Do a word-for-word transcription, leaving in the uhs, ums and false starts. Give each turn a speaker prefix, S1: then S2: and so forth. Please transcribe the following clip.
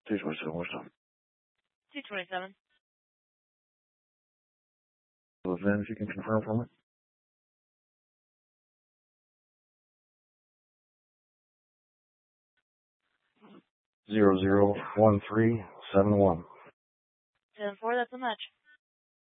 S1: two twenty-seven, what's up?
S2: two twenty-seven.
S1: So then, if you can confirm for me. Zero zero one three seven one.
S2: seven four, that's a match.